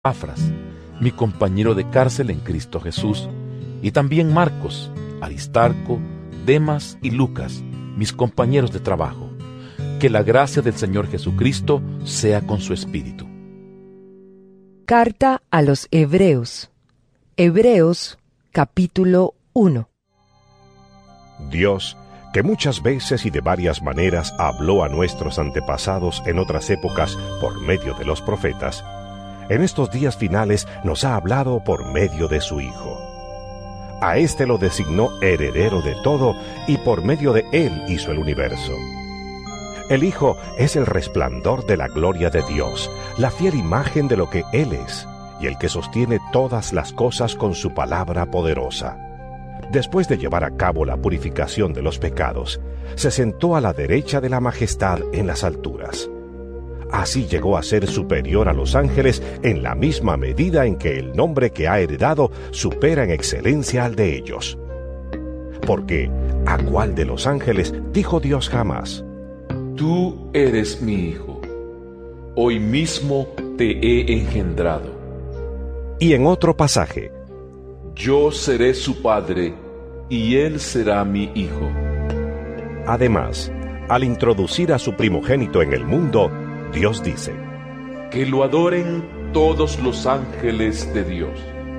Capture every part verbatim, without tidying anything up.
Epafras, mi compañero de cárcel en Cristo Jesús, y también Marcos, Aristarco, Demas y Lucas, mis compañeros de trabajo. Que la gracia del Señor Jesucristo sea con su espíritu. Carta a los Hebreos. Hebreos, capítulo uno. Dios, que muchas veces y de varias maneras habló a nuestros antepasados en otras épocas por medio de los profetas, en estos días finales nos ha hablado por medio de su Hijo. A éste lo designó heredero de todo, y por medio de él hizo el universo. El Hijo es el resplandor de la gloria de Dios, la fiel imagen de lo que Él es, y el que sostiene todas las cosas con su palabra poderosa. Después de llevar a cabo la purificación de los pecados, se sentó a la derecha de la majestad en las alturas. Así llegó a ser superior a los ángeles en la misma medida en que el nombre que ha heredado supera en excelencia al de ellos. Porque, ¿a cuál de los ángeles dijo Dios jamás: Tú eres mi Hijo, hoy mismo te he engendrado? Y en otro pasaje: Yo seré su padre, y él será mi hijo. Además, al introducir a su primogénito en el mundo, Dios dice: Que lo adoren todos los ángeles de Dios.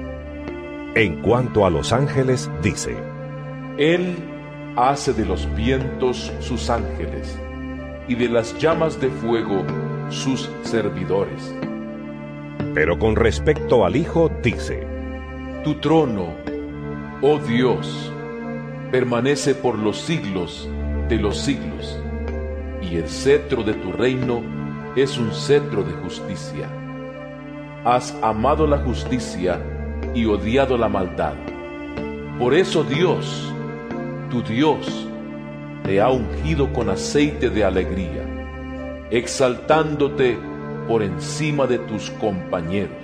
En cuanto a los ángeles, dice: Él hace de los vientos sus ángeles, y de las llamas de fuego sus servidores. Pero con respecto al Hijo, dice: Tu trono, oh Dios, permanece por los siglos de los siglos, y el cetro de tu reino es un cetro de justicia. Has amado la justicia y odiado la maldad. Por eso Dios, tu Dios, te ha ungido con aceite de alegría, exaltándote por encima de tus compañeros.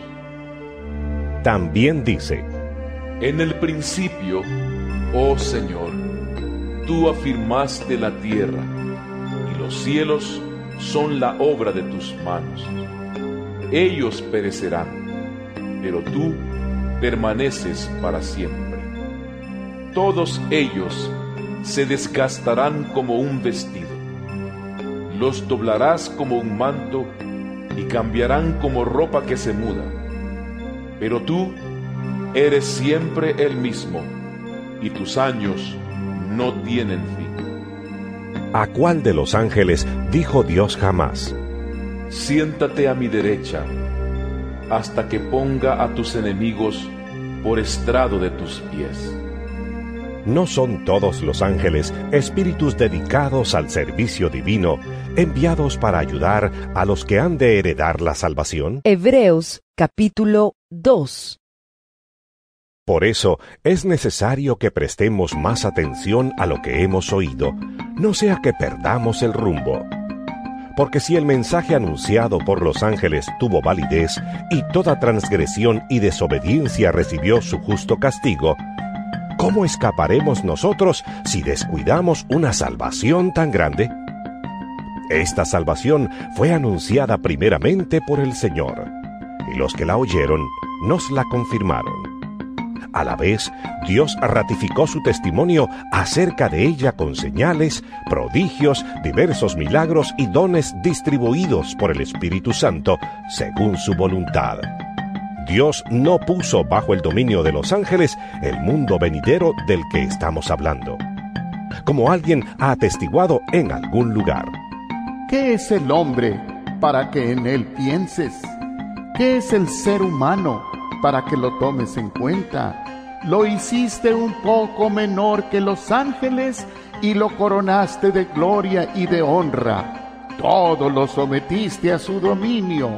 También dice: En el principio, oh Señor, tú afirmaste la tierra, y los cielos son la obra de tus manos. Ellos perecerán, pero tú permaneces para siempre. Todos ellos se desgastarán como un vestido, los doblarás como un manto y cambiarán como ropa que se muda. Pero tú eres siempre el mismo, y tus años no tienen fin. ¿A cuál de los ángeles dijo Dios jamás: Siéntate a mi derecha, hasta que ponga a tus enemigos por estrado de tus pies? ¿No son todos los ángeles espíritus dedicados al servicio divino, enviados para ayudar a los que han de heredar la salvación? Hebreos, capítulo dos. Por eso es necesario que prestemos más atención a lo que hemos oído, no sea que perdamos el rumbo. Porque si el mensaje anunciado por los ángeles tuvo validez, y toda transgresión y desobediencia recibió su justo castigo, ¿cómo escaparemos nosotros si descuidamos una salvación tan grande? Esta salvación fue anunciada primeramente por el Señor, y los que la oyeron nos la confirmaron. A la vez, Dios ratificó su testimonio acerca de ella con señales, prodigios, diversos milagros y dones distribuidos por el Espíritu Santo, según su voluntad. Dios no puso bajo el dominio de los ángeles el mundo venidero del que estamos hablando, como alguien ha atestiguado en algún lugar. ¿Qué es el hombre para que en él pienses? ¿Qué es el ser humano para que lo tomes en cuenta? Lo hiciste un poco menor que los ángeles y lo coronaste de gloria y de honra. Todo lo sometiste a su dominio.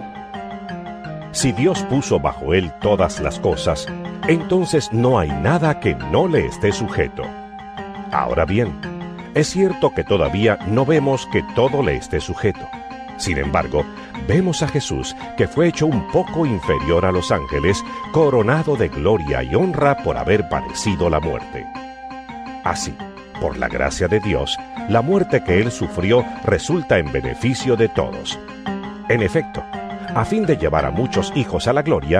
Si Dios puso bajo él todas las cosas, entonces no hay nada que no le esté sujeto. Ahora bien, es cierto que todavía no vemos que todo le esté sujeto. Sin embargo, vemos a Jesús, que fue hecho un poco inferior a los ángeles, coronado de gloria y honra por haber padecido la muerte. Así, por la gracia de Dios, la muerte que él sufrió resulta en beneficio de todos. En efecto, a fin de llevar a muchos hijos a la gloria,